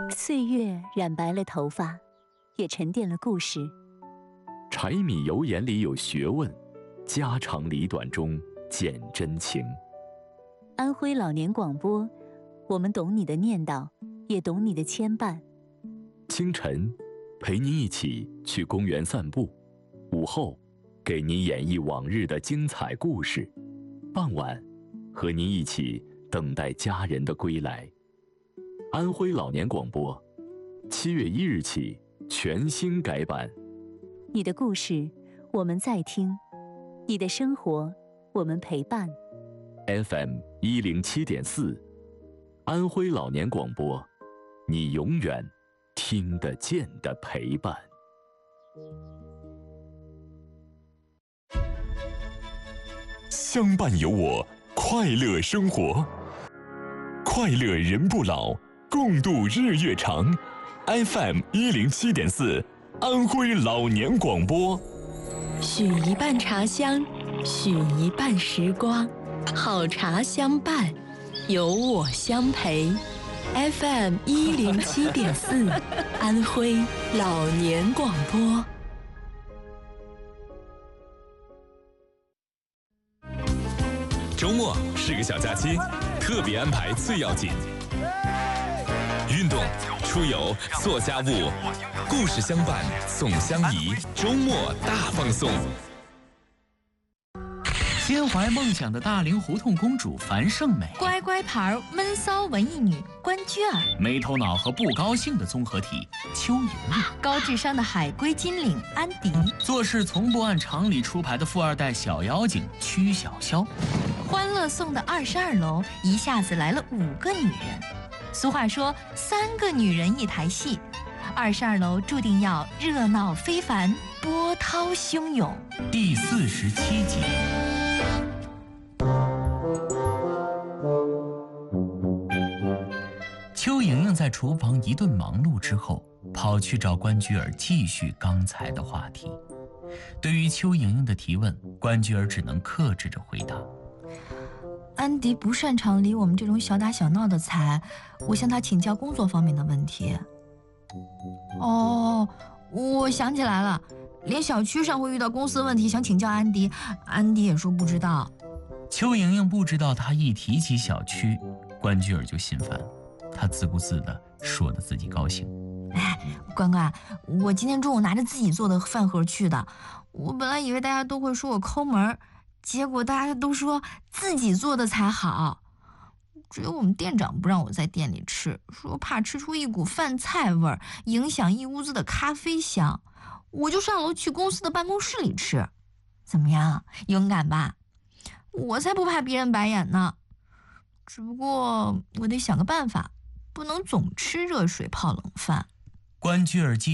岁月染白了头发，也沉淀了故事。 柴米油盐里有学问，家长里短中见真情。 安徽老年广播，我们懂你的念叨，也懂你的牵绊。 清晨，陪您一起去公园散步；午后，给您演绎往日的精彩故事；傍晚，和您一起等待家人的归来。安徽老年广播，7月1日起全新改版。 你的故事，我们在听；你的生活，我们陪伴。 FM 107.4，安徽老年广播，你永远听得见的陪伴。 相伴有我，快乐生活，快乐人不老，共度日月长。FM 107.4，安徽老年广播。 许一半茶香，许一半时光，好茶相伴，有我相陪。FM 107.4，安徽老年广播。 周末是个小假期，特别安排最要紧。运动、出游、做家务，故事相伴，送相宜，周末大放送。 心怀梦想的大龄胡同公主樊胜美， 乖乖牌闷骚文艺女关雎尔， 没头脑和不高兴的综合体邱莹莹， 高智商的海归金领安迪， 做事从不按常理出牌的富二代小妖精曲筱绡。 欢乐颂的22楼一下子来了5个女人。俗话说3个女人一台戏，22楼注定要热闹非凡，波涛汹涌。 第47集。邱莹莹在厨房一顿忙碌之后，跑去找关雎尔继续刚才的话题。对于邱莹莹的提问，关雎尔只能克制着回答。 安迪不擅长理我们这种小打小闹的财，我向他请教工作方面的问题。哦，我想起来了，连小区上会遇到公司问题想请教安迪，安迪也说不知道。 邱莹莹不知道他一提起小区，关雎尔就心烦，他自顾自地说得自己高兴。 关关，我今天中午拿着自己做的饭盒去的，我本来以为大家都会说我抠门，结果大家都说自己做的才好，只有我们店长不让我在店里吃，说怕吃出一股饭菜味儿，影响一屋子的咖啡香，我就上楼去公司的办公室里吃。怎么样，勇敢吧？我才不怕别人白眼呢，只不过我得想个办法，不能总吃热水泡冷饭。 关雎尔